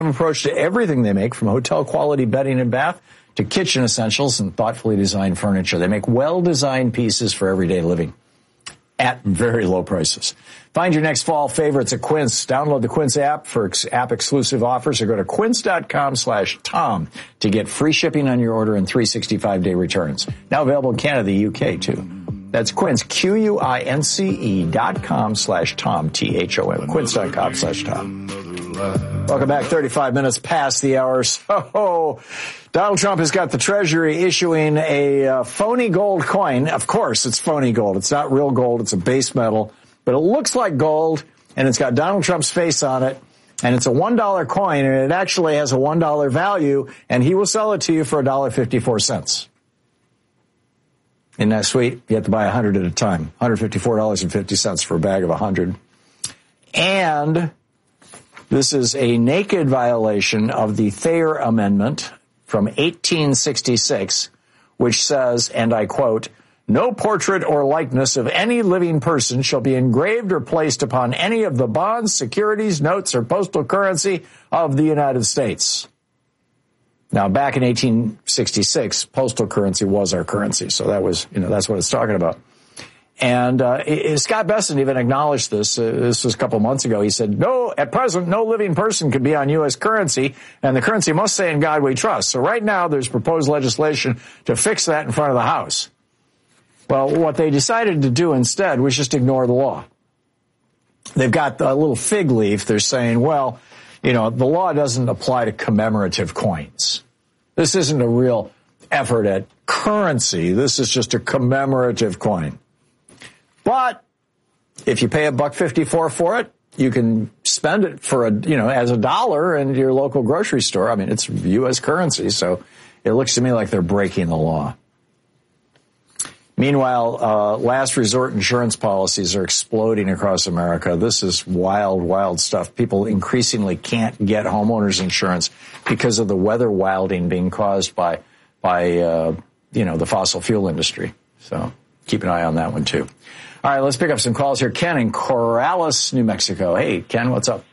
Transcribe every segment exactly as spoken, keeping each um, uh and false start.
approach to everything they make, from hotel quality bedding and bath to kitchen essentials and thoughtfully designed furniture. They make well-designed pieces for everyday living at very low prices. Find your next fall favorites at Quince. Download the Quince app for ex- app-exclusive offers or go to quince.com slash Tom to get free shipping on your order and three hundred sixty-five day returns. Now available in Canada, the U K, too. That's Quince, Q U I N C E dot com slash Tom, T H O M, quince.com slash Tom. Welcome back, thirty-five minutes past the hour. So, Donald Trump has got the Treasury issuing a uh, phony gold coin. Of course, it's phony gold. It's not real gold. It's a base metal. But it looks like gold, and it's got Donald Trump's face on it. And it's a one dollar coin, and it actually has a one dollar value, and he will sell it to you for one dollar and fifty-four cents. Isn't that sweet? You have to buy one hundred at a time. one hundred fifty-four dollars and fifty cents for a bag of one hundred. And this is a naked violation of the Thayer Amendment from eighteen sixty-six, which says, and I quote, "No portrait or likeness of any living person shall be engraved or placed upon any of the bonds, securities, notes, or postal currency of the United States." Now, back in eighteen sixty-six, postal currency was our currency, so that was, you know, that's what it's talking about. And uh, Scott Bessent even acknowledged this. Uh, this was a couple months ago. He said, no, at present, no living person can be on U S currency, and the currency must say in God we trust. So right now, there's proposed legislation to fix that in front of the House. Well, what they decided to do instead was just ignore the law. They've got a little fig leaf. They're saying, well, you know, the law doesn't apply to commemorative coins. This isn't a real effort at currency. This is just a commemorative coin. But if you pay a buck fifty-four for it, you can spend it for a, you know, as a dollar in your local grocery store. I mean, it's U S currency, so it looks to me like they're breaking the law. Meanwhile, uh, last resort insurance policies are exploding across America. This is wild, wild stuff. People increasingly can't get homeowners insurance because of the weather wilding being caused by, by, uh, you know, the fossil fuel industry. So keep an eye on that one too. All right, let's pick up some calls here. Ken in Corrales, New Mexico. Hey, Ken, what's up?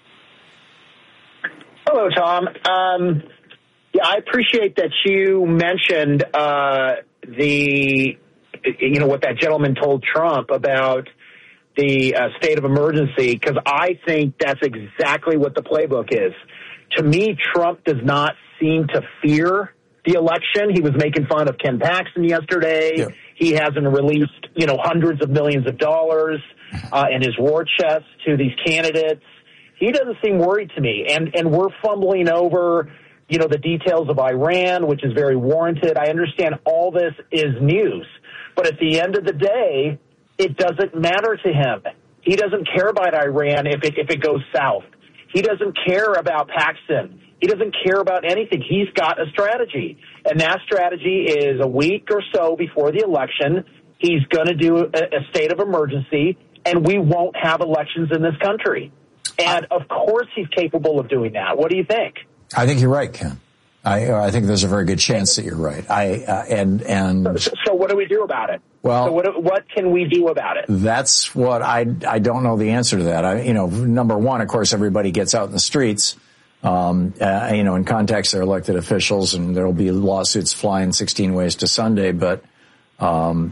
Hello, Tom. Um, yeah, I appreciate that you mentioned uh, the, you know, what that gentleman told Trump about the uh, state of emergency, because I think that's exactly what the playbook is. To me, Trump does not seem to fear the election. He was making fun of Ken Paxton yesterday. Yeah. He hasn't released, you know, hundreds of millions of dollars uh, in his war chest to these candidates. He doesn't seem worried to me. And and we're fumbling over, you know, the details of Iran, which is very warranted. I understand all this is news. But at the end of the day, it doesn't matter to him. He doesn't care about Iran if it, if it goes south. He doesn't care about Paxton. He doesn't care about anything. He's got a strategy, and that strategy is a week or so before the election, he's going to do a, a state of emergency, and we won't have elections in this country. And, of course, he's capable of doing that. What do you think? I think you're right, Ken. I, I think there's a very good chance that you're right. I uh, and and so, so what do we do about it? Well, so what what can we do about it? That's what I I don't know the answer to that. I you know number one, of course, everybody gets out in the streets, um, uh, you know, and contacts their elected officials, and there'll be lawsuits flying sixteen ways to Sunday. But um,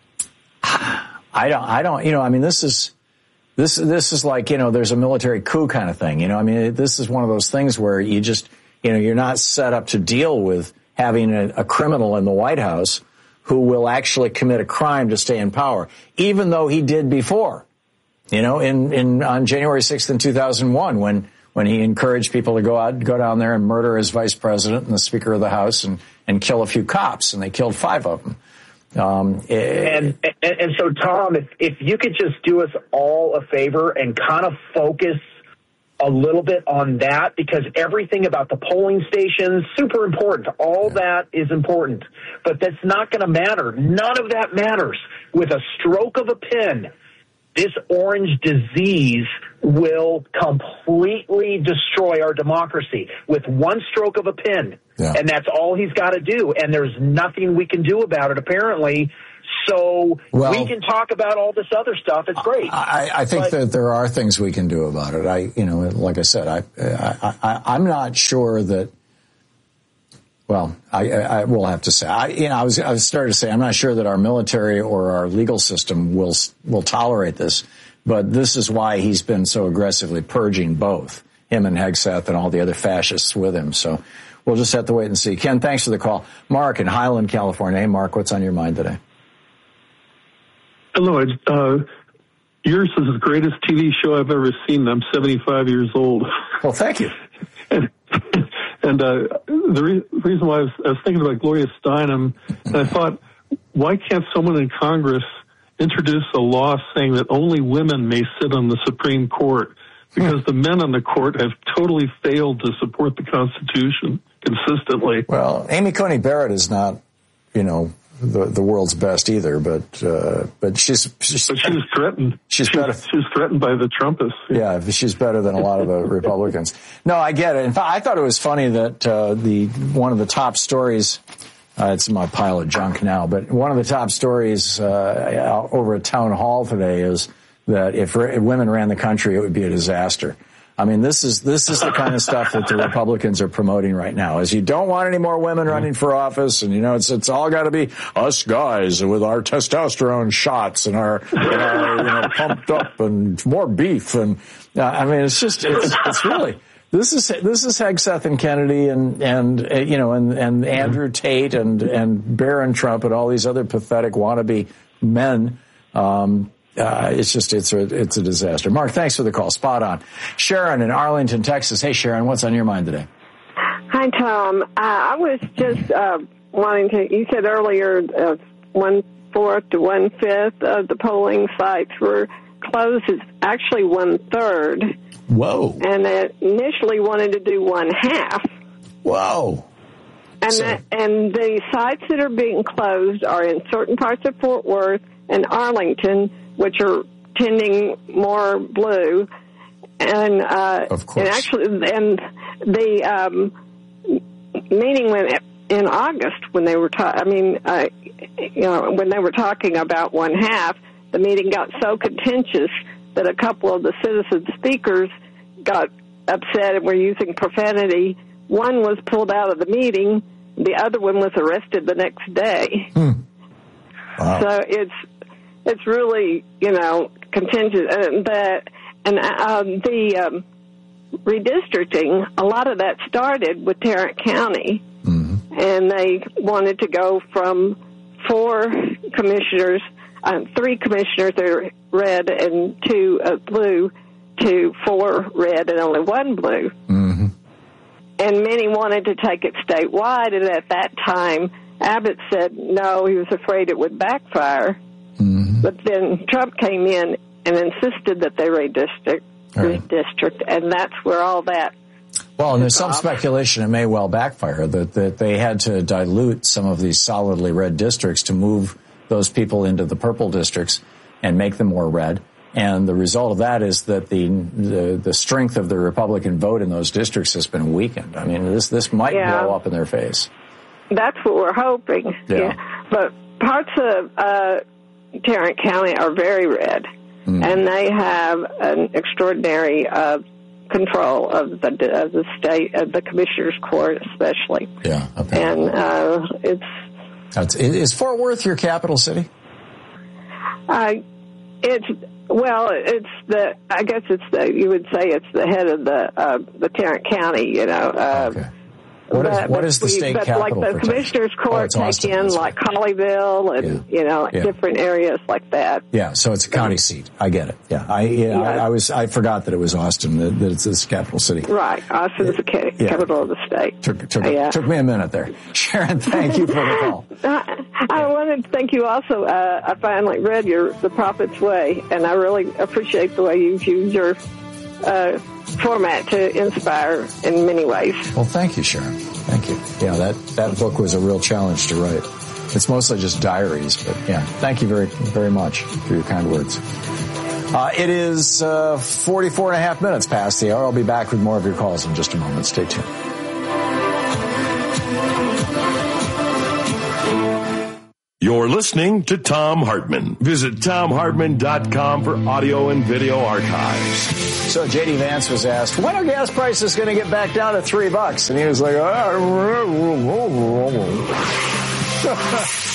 I don't I don't you know I mean this is. This this is like, you know, there's a military coup kind of thing. You know, I mean, this is one of those things where you just, you know, you're not set up to deal with having a, a criminal in the White House who will actually commit a crime to stay in power, even though he did before. You know, in, in on January sixth in two thousand one, when when he encouraged people to go out, go down there and murder his vice president and the Speaker of the House and, and kill a few cops, and they killed five of them. Um, and, and and so, Tom, if, if you could just do us all a favor and kind of focus a little bit on that, because everything about the polling stations, super important. All that is important. But that's not going to matter. None of that matters. With a stroke of a pen, this orange disease will completely destroy our democracy with one stroke of a pen. Yeah. And that's all he's got to do. And there's nothing we can do about it, apparently. so well, we can talk about all this other stuff. It's great. I, I think but, that there are things we can do about it. I, you know, like I said, I, I, I I'm not sure that. Well, I, I will have to say, I, you know, I was, I was starting to say, I'm not sure that our military or our legal system will, will tolerate this, but this is why he's been so aggressively purging both him and Hegseth and all the other fascists with him. So we'll just have to wait and see. Ken, thanks for the call. Mark in Highland, California. Hey, Mark, what's on your mind today? Hello. Uh, yours is the greatest T V show I've ever seen. I'm seventy-five years old. Well, thank you. and, And uh, the re- reason why I was, I was thinking about Gloria Steinem, and I thought, why can't someone in Congress introduce a law saying that only women may sit on the Supreme Court? Because the men on the court have totally failed to support the Constitution consistently. Well, Amy Coney Barrett is not, you know, the the world's best either, but uh, but she's, she's but she was threatened. She's she better. Was, she was threatened by the Trumpists. Yeah, she's better than a lot of the Republicans. No, I get it. In fact, I thought it was funny that uh, the one of the top stories. Uh, it's in my pile of junk now, but one of the top stories uh, over at Town Hall today is that if, if women ran the country, it would be a disaster. I mean, this is this is the kind of stuff that the Republicans are promoting right now. Is you don't want any more women running for office, and you know it's it's all got to be us guys with our testosterone shots and our, and our you know pumped up and more beef, and uh, I mean it's just it's it's really this is this is Hegseth and Kennedy and and uh, you know and and Andrew Tate and and Barron Trump and all these other pathetic wannabe men. Um, Uh, it's just, it's a, it's a disaster. Mark, thanks for the call. Spot on. Sharon in Arlington, Texas. Hey, Sharon, what's on your mind today? Hi, Tom. Uh, I was just uh, wanting to, you said earlier uh, one-fourth to one-fifth of the polling sites were closed. It's actually one-third. Whoa. And it initially wanted to do one-half. Whoa. And, so, that, and the sites that are being closed are in certain parts of Fort Worth and Arlington, which are tending more blue, and uh, of course, and actually, and the um, meeting when in August when they were, ta- I mean, uh, you know, when they were talking about one half, the meeting got so contentious that a couple of the citizen speakers got upset and were using profanity. One was pulled out of the meeting. The other one was arrested the next day. Hmm. Wow. So it's. It's really, you know, contingent. Uh, that, and um, the um, redistricting, a lot of that started with Tarrant County, mm-hmm. and they wanted to go from four commissioners, uh, three commissioners that are red and two uh, blue, to four red and only one blue. Mm-hmm. And many wanted to take it statewide, and at that time, Abbott said no, he was afraid it would backfire. Mm-hmm. But then Trump came in and insisted that they redistrict, right. redistrict, and that's where all that. Well, and there's some speculation it may well backfire, that, that they had to dilute some of these solidly red districts to move those people into the purple districts and make them more red. And the result of that is that the the, the strength of the Republican vote in those districts has been weakened. I mean, this this might yeah. blow up in their face. That's what we're hoping. Yeah. yeah. But parts of uh, Tarrant County are very red, mm. and they have an extraordinary uh, control of the of the state, of the commissioners' court, especially. Yeah, okay. And uh, it's That's, is Fort Worth your capital city? Uh, it's well, it's the. I guess it's the. You would say it's the head of the uh, the Tarrant County. You know. Uh, okay. What is, but, what is the we, state but capital? Like the commissioners' court oh, take in like Colleyville and yeah. you know yeah. different areas like that. Yeah, so it's a county seat. I get it. Yeah, I yeah, yeah. I, I was I forgot that it was Austin, that, that it's this capital city. Right, Austin is the ca- yeah. capital of the state. Took took, yeah. took me a minute there, Sharon. Thank you for the call. I, I wanted to thank you also. Uh, I finally read your The Prophet's Way, and I really appreciate the way you've used your uh, format to inspire in many ways. Well, thank you, Sharon. Thank you. Yeah, that, that book was a real challenge to write. It's mostly just diaries, but yeah, thank you very, very much for your kind words. Uh, it is uh, forty-four and a half minutes past the hour. I'll be back with more of your calls in just a moment. Stay tuned. You're listening to Thom Hartmann. Visit Thom Hartmann dot com for audio and video archives. So J D Vance was asked, when are gas prices going to get back down to three bucks? And he was like, ah.